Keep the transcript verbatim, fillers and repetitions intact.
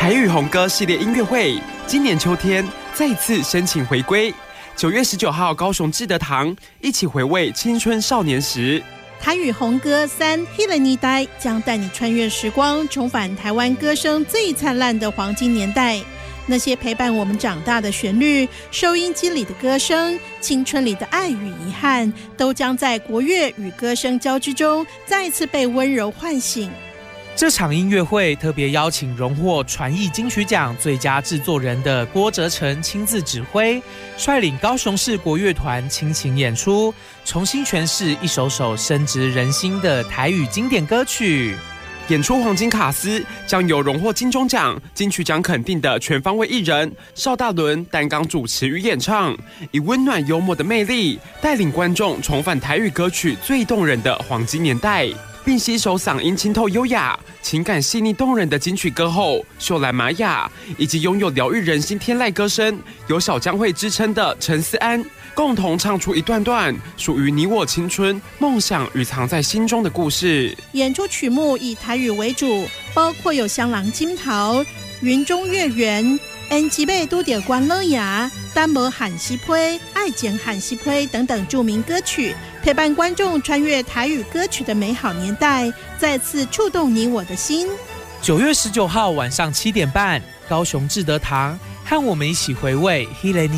台语红歌系列音乐会今年秋天再次申请回归，九月十九号高雄志德堂一起回味青春少年时。 台语红歌三《迄个年代》将带你穿越时光，重返台湾歌声最灿烂的黄金年代。那些陪伴我们长大的旋律，收音机里的歌声，青春里的爱与遗憾，都将在国乐与歌声交织中再次被温柔唤醒。 这场音乐会特别邀请荣获传艺金曲奖最佳制作人的郭哲成亲自指挥，率领高雄市国乐团倾情演出，重新诠释一首首深植人心的台语经典歌曲。 演出黄金卡司将有荣获金钟奖、金曲奖肯定的全方位艺人邵大伦担纲主持与演唱，以温暖幽默的魅力带领观众重返台语歌曲最动人的黄金年代，并携手嗓音清透优雅、情感细腻动人的金曲歌后秀兰玛雅，以及拥有疗愈人心天籁歌声有小江蕙之称的陈思安，共同唱出一段段属于你我青春、梦想与藏在心中的故事。 演出曲目以台语为主，包括有香囊金桃、云中月圆、N 吉贝都点关乐牙、丹摩喊西呸、爱简喊西呸等等著名歌曲，陪伴观众穿越台语歌曲的美好年代，再次触动你我的心。 九月十九号晚上七点半，高雄志德堂，和我们一起回味《迄个